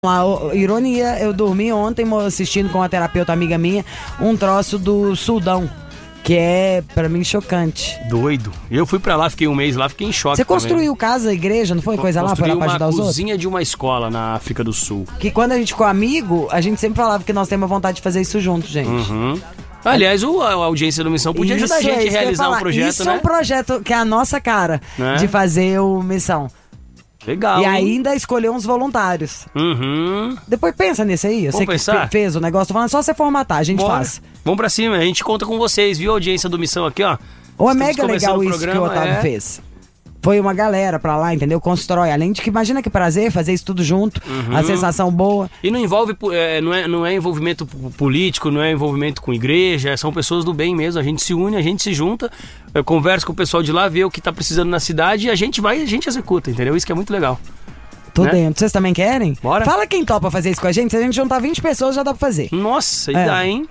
Ironia, eu dormi ontem assistindo com uma terapeuta amiga minha um troço do Sudão, que é, pra mim, chocante. Doido. Eu fui pra lá, fiquei um mês lá, fiquei em choque. Você construiu casa, igreja, não foi coisa lá? Foi lá pra ajudar os outros? Construí uma cozinha de uma escola na África do Sul. Que quando a gente ficou amigo, a gente sempre falava que nós temos vontade de fazer isso junto, gente. Uhum. Aliás, a audiência do Missão podia ajudar a gente a realizar um projeto, isso, né? Isso é um projeto que é a nossa cara, né? De fazer o Missão. Legal. E ainda escolher uns voluntários. Uhum. Depois pensa nisso aí. Você que fez o negócio, tô falando, só você formatar, a gente faz. Vamos pra cima, a gente conta com vocês, viu? A audiência do Missão aqui, ó. Ou é mega legal isso que o Otávio fez. Foi uma galera pra lá, entendeu? Constrói. Além de que, imagina que prazer fazer isso tudo junto. A sensação boa. E não envolve, não é envolvimento político, não é envolvimento com igreja. São pessoas do bem mesmo. A gente se une, a gente se junta. Eu converso com o pessoal de lá, vê o que tá precisando na cidade. E a gente vai e a gente executa, entendeu? Isso que é muito legal. Tô dentro. Vocês também querem? Bora. Fala quem topa fazer isso com a gente. Se a gente juntar 20 pessoas, já dá pra fazer. Nossa, e dá, hein?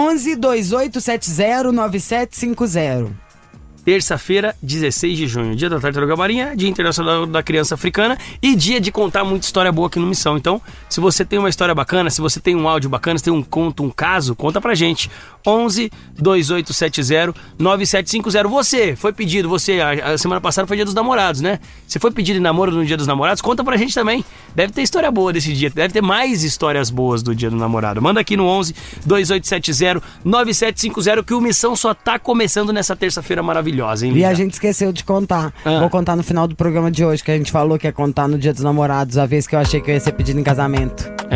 11-2870-9750. Terça-feira, 16 de junho, dia da Tartaruga Marinha, dia internacional da criança africana e dia de contar muita história boa aqui no Missão. Então, se você tem uma história bacana, se você tem um áudio bacana, se tem um conto, um caso, conta pra gente. 11-2870-9750. Você, foi pedido, a semana passada foi dia dos namorados, né? Você foi pedido em namoro no dia dos namorados? Conta pra gente também. Deve ter história boa desse dia, deve ter mais histórias boas do dia do namorado. Manda aqui no 11-2870-9750 que o Missão só tá começando nessa terça-feira maravilhosa. E a gente esqueceu de contar. Vou contar no final do programa de hoje, que a gente falou que ia contar no dia dos namorados, a vez que eu achei que eu ia ser pedido em casamento.